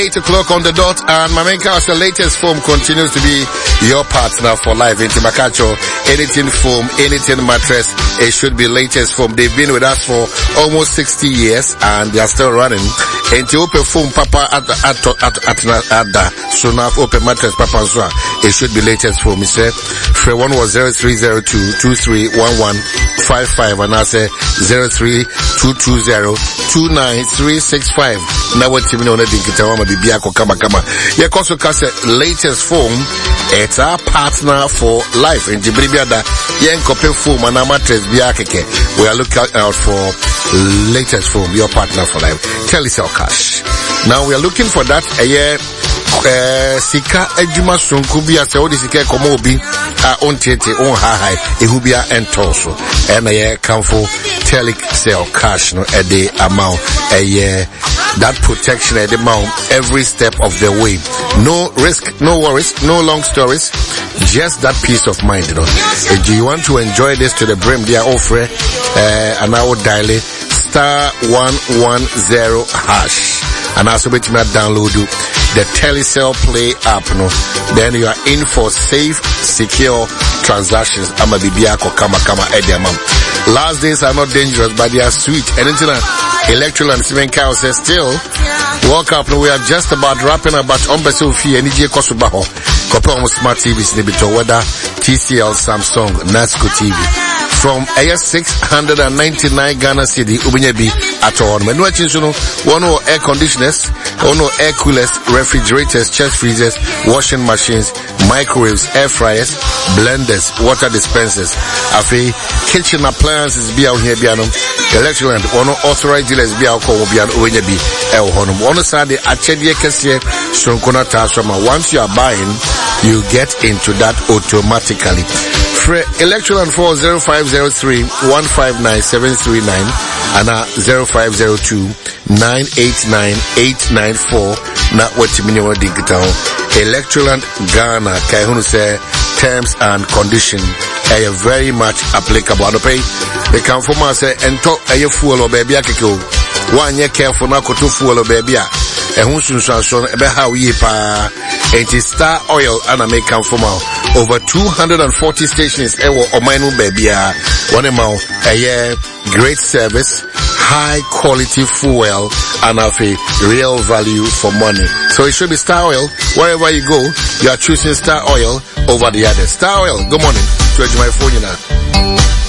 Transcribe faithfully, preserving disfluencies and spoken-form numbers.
eight o'clock on the dot, and Mamenka, the latest foam continues to be your partner for life. Into Makacho, anything foam, anything mattress, it should be latest foam. They've been with us for almost sixty years and they are still running. Into open foam, Papa at the, at, at, at, at the, so now open mattress, Papa, so it should be latest foam. He said, for one was zero three zero two two three one one five five, and I say zero three two two zero two nine three six five. Now what you know, Bibiako Kama Kama. Yeah, also cast latest foam. It's our partner for life. In Jibribiada, Yen Kope Foam and Amatres Biakeke. We are looking out for latest foam, your partner for life. Telecel Cash. Now we are looking for that a year. Uh, Sika Ejuma Sunkubia Saudi Sika Komobi uh, on Tete on High Ehubia and Torso and a year come for Telecel Cash no a day amount a year. That protection at the mount every step of the way. No risk, no worries, no long stories, just that peace of mind, you know. If you want to enjoy this to the brim, they are offering uh, an hour daily star one one zero hash, and also bet you not download the Telecel Play app, no. Then you are in for safe, secure transactions. I'm a bibiako kama kama ediamam. Last days are not dangerous, but they are sweet. Anything Electoral and Simon Cow says still, walk up, we are just about wrapping up, but on Besofi and E J Kosubaho, Kopon Smart T Vs, Nibito, whether T C L, Samsung, Nasco T V. From A S six hundred ninety-nine Ghana City, Ubinyabi at all. Menuachinsuno, one or air conditioners, one or air coolers, refrigerators, chest freezers, washing machines, microwaves, air fryers, blenders, water dispensers. Afi, kitchen appliances be out here, Bianum. Electoral and one authorized dealers be out called Bian Ubinyabi, El Honum. On the side, a Chedia Cassia, Shonkona Tasrama. Once you are buying, you get into that automatically. Electoral for zero five zero three one five nine seven three nine and uh, zero five zero two nine eight nine eight nine four. Not what you mean you want to digital. Electoral Ghana, Kaihunu say terms and conditions are very much applicable. I pay the conformer say and talk a fool or baby akiko. One year careful now to fool or baby. And who's so about how we pa it is Star Oil and American formal over two hundred forty stations or mine baby one amount a year, great service, high quality fuel and have a real value for money. So it should be Star Oil. Wherever you go, you are choosing Star Oil over the other. Star Oil, good morning. To my phone now.